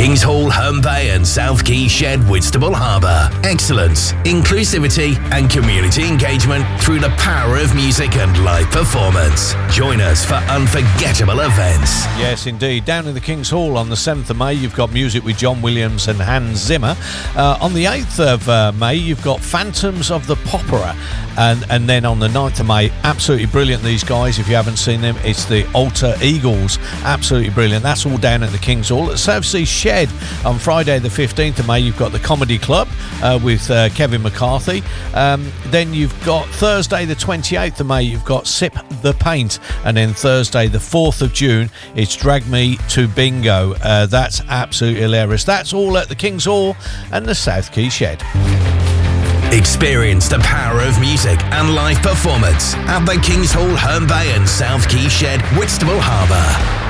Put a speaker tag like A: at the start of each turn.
A: Kings Hall, Herne Bay and South Quay Shed, Whitstable Harbour. Excellence, inclusivity and community engagement through the power of music and live performance. Join us for unforgettable events.
B: Yes, indeed. Down in the Kings Hall on the 7th of May, you've got music with John Williams and Hans Zimmer. On the 8th of May, you've got Phantoms of the Popera. And then on the 9th of May, absolutely brilliant, these guys. If you haven't seen them, it's the Alter Eagles. Absolutely brilliant. That's all down at the Kings Hall. At Southsea Shed on Friday the 15th of May, you've got the Comedy Club with Kevin McCarthy. Then you've got Thursday the 28th of May, you've got Sip the Paint. And then Thursday the 4th of June, it's Drag Me to Bingo. That's absolutely hilarious. That's all at the Kings Hall and the South Quay Shed.
A: Experience the power of music and live performance at the Kings Hall, Herne Bay and South Quay Shed, Whitstable Harbour.